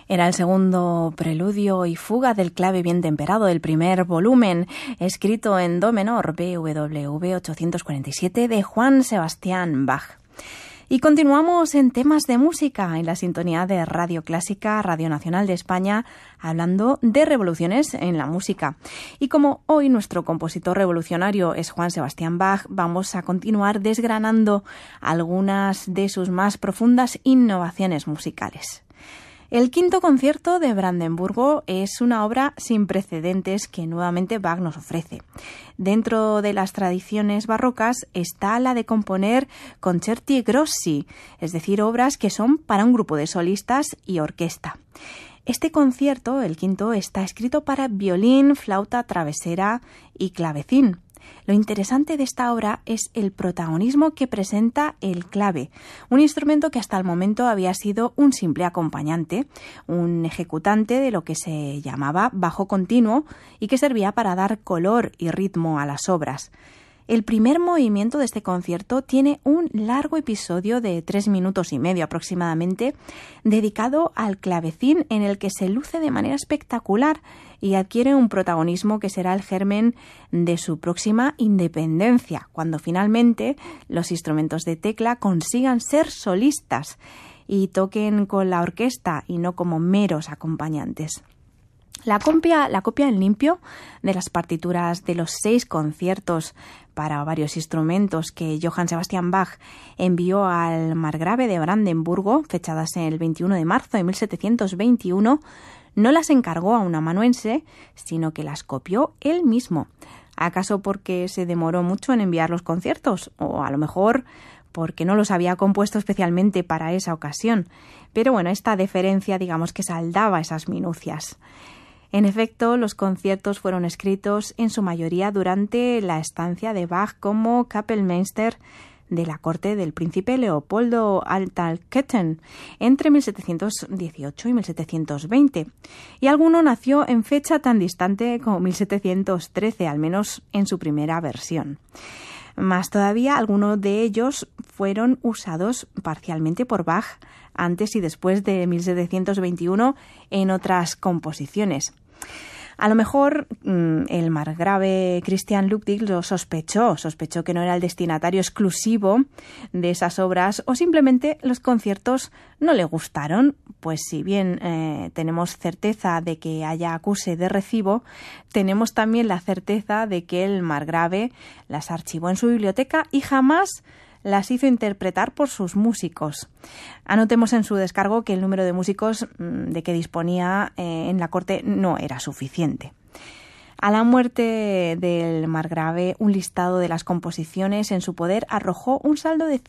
Era el segundo preludio y fuga del clave bien temperado del primer volumen, escrito en do menor, BWV 847, de Juan Sebastián Bach. Y continuamos en temas de música, en la sintonía de Radio Clásica, Radio Nacional de España, hablando de revoluciones en la música. Y como hoy nuestro compositor revolucionario es Juan Sebastián Bach, vamos a continuar desgranando algunas de sus más profundas innovaciones musicales. El quinto concierto de Brandenburgo es una obra sin precedentes que nuevamente Bach nos ofrece. Dentro de las tradiciones barrocas está la de componer concerti grossi, es decir, obras que son para un grupo de solistas y orquesta. Este concierto, el quinto, está escrito para violín, flauta travesera y clavecín. Lo interesante de esta obra es el protagonismo que presenta el clave, un instrumento que hasta el momento había sido un simple acompañante, un ejecutante de lo que se llamaba bajo continuo y que servía para dar color y ritmo a las obras. El primer movimiento de este concierto tiene un largo episodio de 3 minutos y medio aproximadamente, dedicado al clavecín, en el que se luce de manera espectacular y adquiere un protagonismo que será el germen de su próxima independencia, cuando finalmente los instrumentos de tecla consigan ser solistas y toquen con la orquesta y no como meros acompañantes. La copia en limpio de las partituras de los 6 conciertos para varios instrumentos que Johann Sebastian Bach envió al margrave de Brandenburgo, fechadas el 21 de marzo de 1721, no las encargó a un amanuense, sino que las copió él mismo. ¿Acaso porque se demoró mucho en enviar los conciertos? O a lo mejor porque no los había compuesto especialmente para esa ocasión. Pero bueno, esta deferencia, digamos que saldaba esas minucias. En efecto, los conciertos fueron escritos en su mayoría durante la estancia de Bach como Kapellmeister de la corte del príncipe Leopoldo Althalketten entre 1718 y 1720, y alguno nació en fecha tan distante como 1713, al menos en su primera versión. Más todavía, algunos de ellos fueron usados parcialmente por Bach antes y después de 1721 en otras composiciones. A lo mejor el margrave Christian Ludwig lo sospechó que no era el destinatario exclusivo de esas obras, o simplemente los conciertos no le gustaron, pues si bien tenemos certeza de que haya acuse de recibo, tenemos también la certeza de que el margrave las archivó en su biblioteca y jamás las hizo interpretar por sus músicos. Anotemos en su descargo que el número de músicos de que disponía en la corte no era suficiente. A la muerte del margrave, un listado de las composiciones en su poder arrojó un saldo de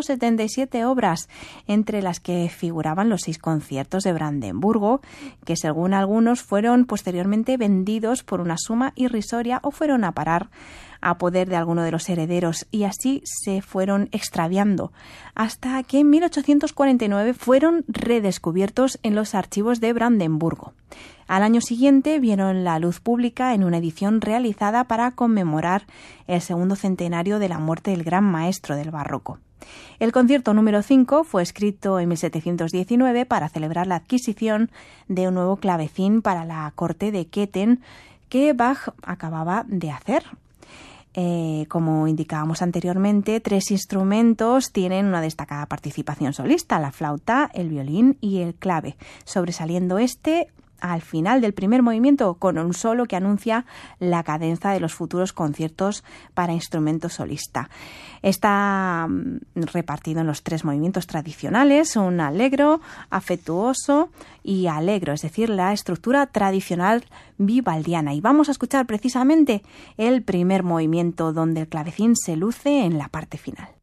177 obras, entre las que figuraban los 6 conciertos de Brandenburgo, que según algunos fueron posteriormente vendidos por una suma irrisoria o fueron a parar a poder de alguno de los herederos, y así se fueron extraviando, hasta que en 1849 fueron redescubiertos en los archivos de Brandenburgo. Al año siguiente vieron la luz pública en una edición realizada para conmemorar el segundo centenario de la muerte del gran maestro del barroco. El concierto número 5 fue escrito en 1719 para celebrar la adquisición de un nuevo clavecín para la corte de Ketten que Bach acababa de hacer. Como indicábamos anteriormente, 3 instrumentos tienen una destacada participación solista: la flauta, el violín y el clave, sobresaliendo al final del primer movimiento con un solo que anuncia la cadenza de los futuros conciertos para instrumento solista. Está repartido en los 3 movimientos tradicionales: un allegro, afectuoso y allegro, es decir, la estructura tradicional vivaldiana. Y vamos a escuchar precisamente el primer movimiento, donde el clavecín se luce en la parte final.